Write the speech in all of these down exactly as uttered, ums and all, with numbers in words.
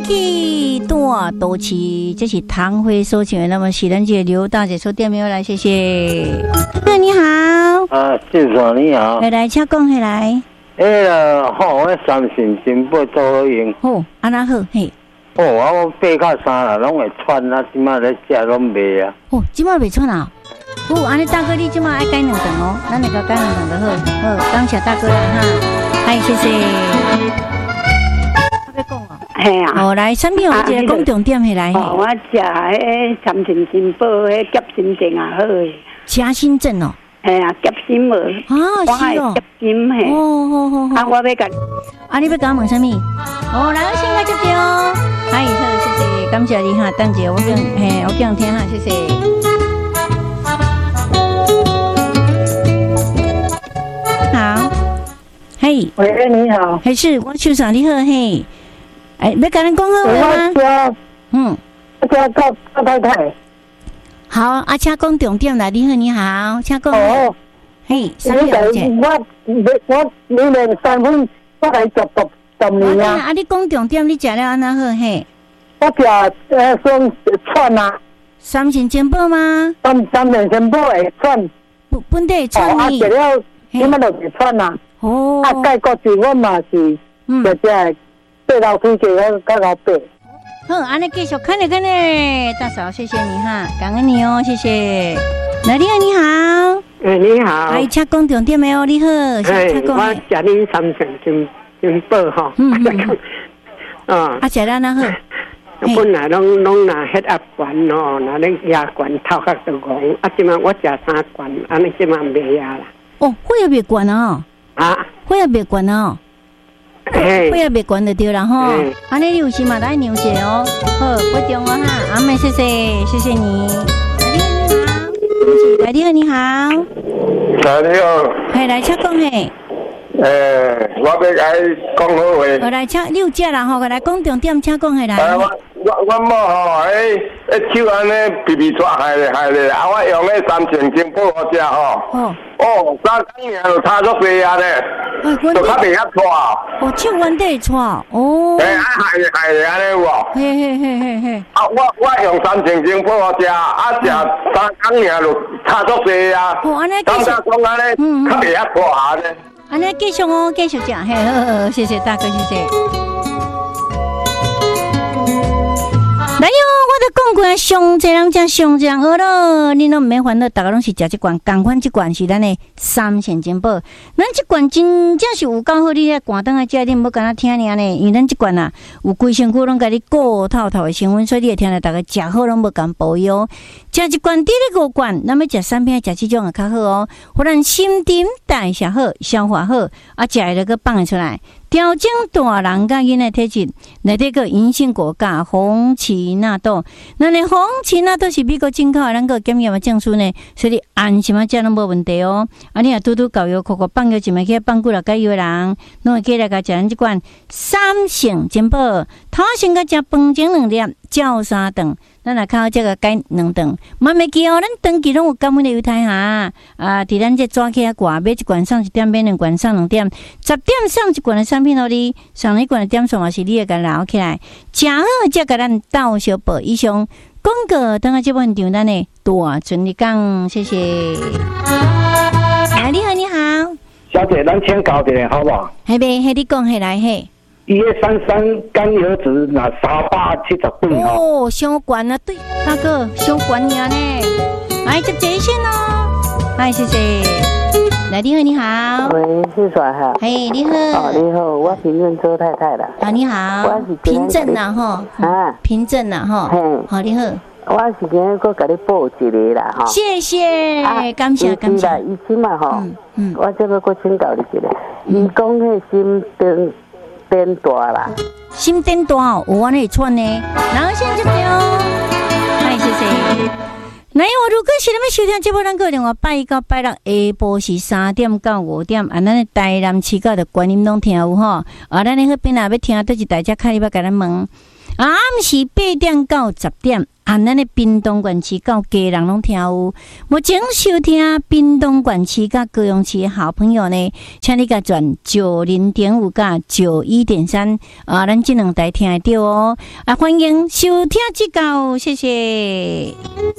去大都市，这是唐辉所唱的。那么喜人姐刘大姐说电没有来，谢谢。那你好， 啊，先生你好， 来来，请讲下来。 哎啦，好，我三线真不多好用。 哦，安那好嘿。 哦，我八到三啦，拢会喘啊，即马咧食拢袂啊。 哦，即马袂喘啊。哦，安尼大哥，你即马爱改两顿哦，咱那个改两顿就好。好，感谢大哥啦哈，嗨，谢谢。要讲哦， 系啊。 哦，来，产品我一个讲重点起来。 哦，我食迄三全新宝迄夹心症啊好诶。 夹心症哦。 系啊，夹心无。 啊，是哦。 夹心嘿。 哦，好好好。 啊，我要甲。 啊，你要甲我问啥物？哦，来，我先来接着哦。嗨，好，谢谢，感谢你哈，等者我讲，嘿，我讲听哈，谢谢。好，嘿， 喂，你好， 还是我手上你好嘿，哎，要跟人讲好话吗？嗯， 我叫高高太太。 好，啊，请讲重点来，你好，你好，请讲。 哦， 嘿，三小姐， 我我每年三分，我来做读十年啊。 啊，你讲重点，你食了安那好嘿？ 我食呃双串啊。 三线煎宝吗？ 三三线煎宝会串。 本本地串哦，啊，食了。你们就会串啊！哦，啊，介国是我嘛是，嗯，就只八老岁个我到老八。 好，安尼继续看着看着，大嫂，谢谢你哈，感恩你哦，谢谢。来，你好，你好， 哎，你好， 哎，请讲重点没有？你好， 哎，我食你三成真真饱哈，嗯嗯，啊，啊， 食了那好。 本来拢拢拿血压管哦，拿咧压管头壳就讲，啊，即马我食三管，安尼即马袂压啦。 哦，血压袂悬哦，啊，血压袂悬哦，血压袂悬就对啦吼。安尼你有时嘛来牛血哦，好，不中哦哈，阿妹谢谢，谢谢你。来，你好，你好， 来你好， 嘿，来请讲嘿。 诶，我要来讲好话。 我来请你有食啦吼，来讲重点，请讲下来。 我我我某吼，诶，诶手安尼皮皮抓害咧害咧，啊，我用迄三千金宝我食吼。哦。哦，三工尔就差足济啊咧，就较袂遐拖。 哦，手原底拖哦。 诶，啊害咧害咧安尼有无？ 嘿嘿嘿嘿嘿。 啊，我我用三千金宝我食，啊食三工尔就差足济啊。 哦，安尼继续。感觉讲安尼，较袂遐拖下咧。 安尼继续哦，继续讲，嘿，好好，谢谢大哥，谢谢。来哟，我都讲过，上济人食上济人好咯，你拢毋免烦恼，大家拢是食即罐，共款即罐是咱的三线煎宝。咱即罐真正是有够好，你咧寒顿啊食，你毋要干那听尔呢，因为咱即罐啊有规身躯拢甲你顾透透的成分，所以你会听到大家食好拢无共保佑。食一罐滴咧五罐，咱要食三片，食即种也较好哦，互咱心情代谢好，消化好，啊食了个放出来。调整大人甲囡仔体质，内底个银杏果加红荠纳豆，那呢红荠纳豆是美国进口的，咱个检验的证书呢，所以安心啊食拢无问题哦。啊，你若拄拄教育口口放药一枚去放久了解药的人，拢会起来甲食咱即款三性煎宝，头先甲食饭前两粒，照三顿。咱若较好这个改两顿，慢慢记哦。咱长期拢有感恩的犹太哈啊！伫咱这抓起啊挂，买一罐送一点，买两罐送两点，十点送一罐的产品互你，送一罐的点数嘛是你会甲留起来，食好才甲咱斗小报。以上广告等下这本场咱的大顺利讲，谢谢。哎，你好，你好， 小姐，咱请教一下好不好？ 系呗，系你讲系来嘿。 一月三三甘油酯那三百七十吨哦，伤悬啊！对，大哥，伤悬呀呢。来接这先哦，哎，谢谢。来，你好，你好。 喂，是谁哈？ 嘿，你好。 哦，你好，我平镇周太太啦。 啊，你好。我是平镇呐哈。啊。平镇呐哈。嗯。好，你好。 我是今日搁甲你报一个啦哈。 谢谢，感谢感谢。 伊即嘛吼，嗯，我这要搁请教你一个，伊讲迄心灯。电大啦， 心电大哦，有安尼串呢，然后先就对哦，嗨，谢谢。那我如果是你们收听节目，咱个电话拜一到拜六下晡是三点到五点，啊，咱的台南市角的观音拢听有吼，啊，咱的迄边若要听，都是大家看你要甲咱问。 啊，毋是八点到十点，啊，咱的屏东县市到家人拢听有。目前收听屏东县市甲高雄市的好朋友呢，请你甲转九零点五甲九一点三啊，咱这两台听得到哦。啊，欢迎收听指教，谢谢。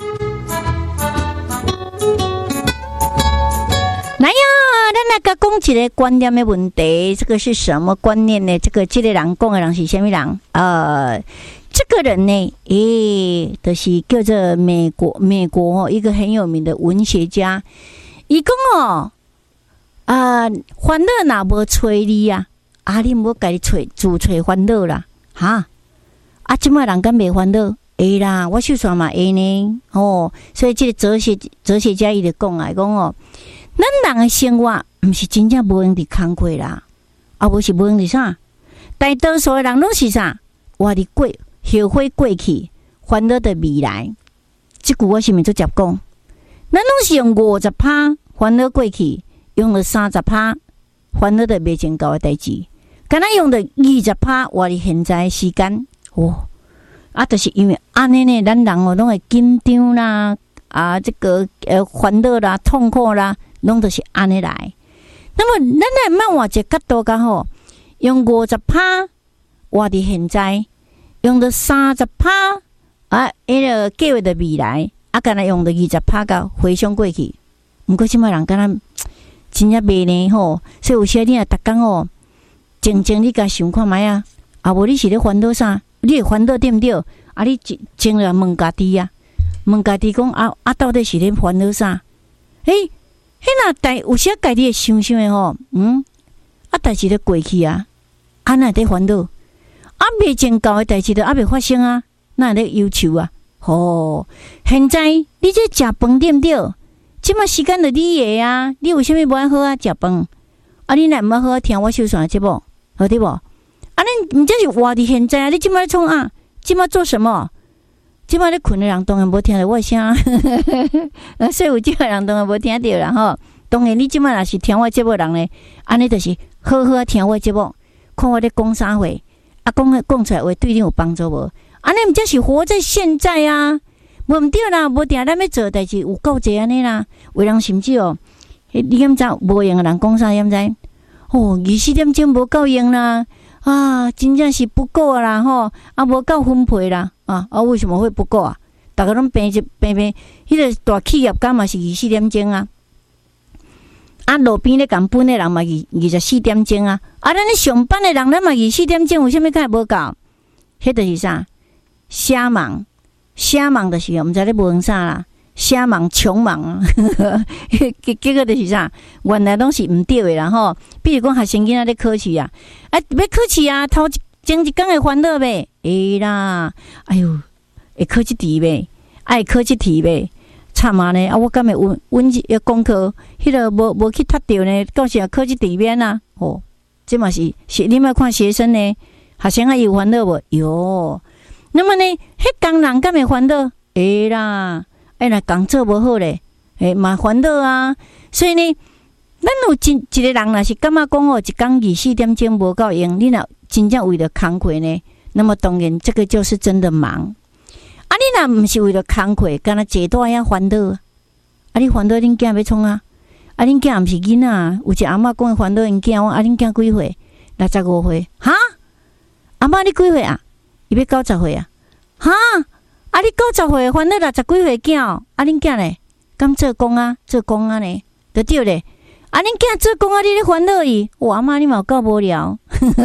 来呀，咱来甲讲一个观念的问题，这个是什么观念呢？这个这个人讲的人是什么人？呃，这个人呢，诶，就是叫做美国美国哦一个很有名的文学家。伊讲哦，啊，烦恼若无找你啊，啊，你无家己找自找烦恼啦，哈！啊，即摆人敢袂烦恼？会啦，我手算嘛会呢。哦，所以这个哲学哲学家伊就讲啊，讲哦。咱人的生活毋是真正无用伫工课啦，啊，无是无用伫啥？大多数的人拢是啥？活伫过后悔过去，烦恼的未来。即句我是毋是做接讲？咱拢是用五十趴烦恼过去，用了三十趴烦恼的未成到的代志，敢若用了二十趴活伫现在的时间。哦，啊，就是因为安尼呢，咱人哦拢会紧张啦，啊，这个呃烦恼啦、痛苦啦。拢都是安尼来，那么咱来慢换一个角度讲吼，用五十趴活伫现在，用到三十趴啊，迄个计划的未来，啊，敢若用到二十趴甲回想过去。毋过即摆人敢若真正袂呢吼，所以有时你若逐工吼，静静你甲想看觅啊，啊无你是咧烦恼啥？你会烦恼对毋对？啊，你静来问家己啊，问家己讲啊啊，到底是咧烦恼啥？诶。迄若代有时家己会想想诶吼，嗯，啊，代志咧过去啊，啊，哪会得烦恼？啊，未成到诶代志都还未发生啊，哪会得忧愁啊？吼，现在你这食饭对毋对？即马时间就你诶啊，你为虾米无爱好啊食饭？啊，你若毋爱好啊听我收线诶节目，好对无？啊，恁毋则是活伫现在啊？你即马创啊？即马做什么？即摆咧困诶人当然无听到我诶声，所以有即个人当然无听到啦吼。当然你即摆若是听我节目人咧，安尼就是好好听我节目，看我咧讲啥话，啊讲讲出来话对你有帮助无？安尼毋则是活在现在啊，无毋对啦，无定咱要做代志有够济安尼啦。有人甚至哦，你敢知无用诶人讲啥？敢知？哦，二四点钟无够用啦。啊，真正是不够啦吼，啊无够分配啦，啊啊为什么会不够啊？大家拢平一平平，迄个大企业干嘛是二四点钟啊？啊路边咧共本的人嘛二二十四点钟啊，啊咱咧上班的人咱嘛二四点钟，为什么较无够？迄就是啥？瞎忙，瞎忙就是毋知咧无用啥啦。瞎忙穷忙啊，结结果就是啥？原来拢是毋对的啦吼。比如讲学生囡仔咧考试啊，啊要考试啊，头前一工会烦恼呗，会啦。哎哟，会考即题呗，爱考即题呗，惨啊呢！啊，我敢会温温一功课，迄个无无去读着呢，到时啊考即题免啊。哦，这嘛是是你莫看学生呢，学生啊有烦恼无？有。那么呢，迄工人敢会烦恼？会啦。哎，若工做无好咧，哎，嘛烦恼啊！所以呢，咱有真一个人若是感觉讲哦，一工二四点钟无够用，你若真正为了工课呢，那么当然这个就是真的忙。啊，你若毋是为了工课，干那坐住遐烦恼，啊，你烦恼恁囝要创啊？啊，恁囝毋是囡仔，有一阿嬷讲烦恼因囝，我啊，恁囝几岁？六十五岁，哈？阿嬷你几岁啊？伊要九十岁啊？哈？啊！你九十岁烦恼六十几岁囝，啊！恁囝咧，敢做工啊？做工啊呢？就对咧。啊！恁囝做工啊，你咧烦恼伊，我阿嬷你嘛有够无聊，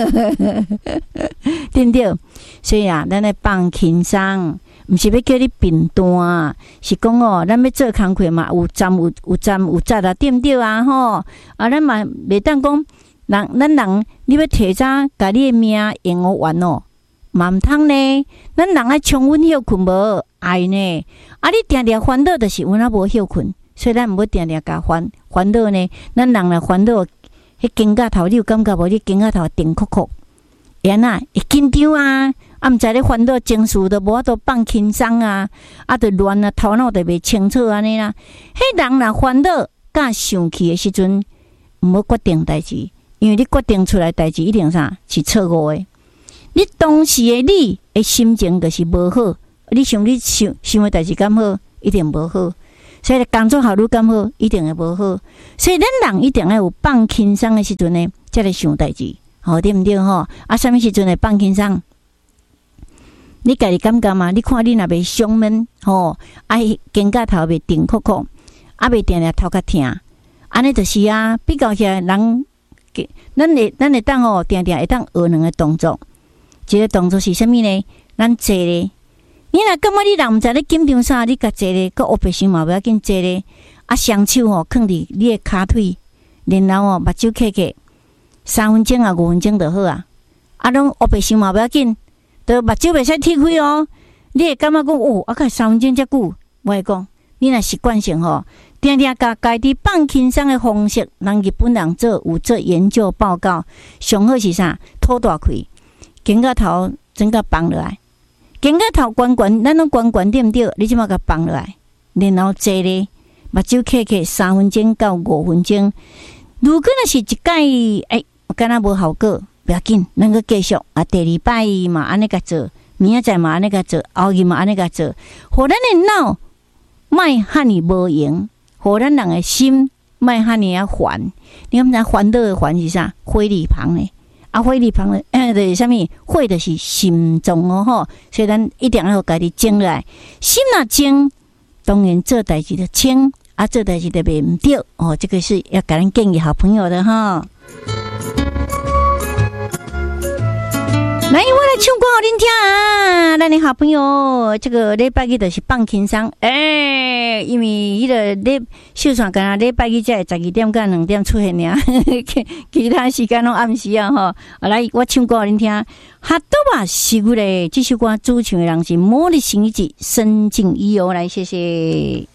对毋对？所以啊，咱来放轻松，毋是要叫你变单，是讲哦，咱要做工课嘛，有站有有站有责啊，对毋对啊？吼！啊，咱嘛袂当讲人，咱人你要提早甲你的命用好完哦。嘛毋通呢，咱人爱充分休困无爱呢。啊，你定定烦恼，就是阮啊无休困，所以咱毋要定定甲烦烦恼呢。咱人来烦恼，迄肩胛头你有感觉无？你肩胛头定哭哭，然啊会紧张啊，啊毋知咧烦恼情绪都无法度放轻松啊，啊着乱啊，头脑就袂清楚安尼啦。迄人若烦恼甲生气的时阵，毋好决定代志，因为你决定出来代志一定啥是错误的。 你当时的你的心情就是无好，你想你想想的代志敢好，一定无好。所以工作效率敢好，一定会无好。所以咱人一定要有放轻松的时阵呢，才来想代志，吼对毋对吼？啊，什么时阵会放轻松？你家己感觉嘛？你看你若袂伤闷，吼，啊，肩胛头袂顶酷酷，啊，袂定定头壳疼，安尼就是啊，比较起来人，咱会咱会当吼，定定会当学两个动作。一个动作是啥物呢？咱坐咧。你若感觉你若毋知咧紧张啥，你甲坐咧，佮乌白想嘛不要紧坐咧。啊，双手吼放伫你诶骹腿，然后哦目睭闭闭，三分钟啊五分钟就好啊。啊，拢乌白想嘛不要紧，都目睭袂使踢开哦。你会感觉讲哦，啊，甲三分钟遮久，我会讲，你若习惯性吼，定定甲家己放轻松诶方式，人日本人做有做研究报告，上好是啥？吐大开，肩胛头整个放落来。肩胛头悬悬，咱拢悬悬对毋对？你即马甲放落来，然后坐咧，目睭闭闭三分钟到五分钟。如果若是一摆，哎，敢若无效果，不要紧，咱个继续啊。第二摆嘛，安尼甲做，明仔载嘛，安尼甲做，后日嘛，安尼甲做，互咱的脑莫遐尼无闲，互咱人的心莫遐尼啊烦。你敢知烦恼的烦是啥？火力旁诶。啊，火力旁的，呃，就是啥物？火就是心脏哦吼，所以咱一定要家己静落来。心若静，当然做代志就轻，啊，做代志就袂毋对哦。这个是要给咱建议好朋友的哈。来，我来唱歌给恁听啊！咱的好朋友，这个礼拜日就是放轻松，哎、欸，因为迄个礼秀传干啊，礼拜日才会十二点到两点出现尔，其他时间拢暗时啊吼。来，我唱歌给恁听，哈多吧，是我嘞，这首歌主唱的人是魔力新一季申静怡哦，来谢谢。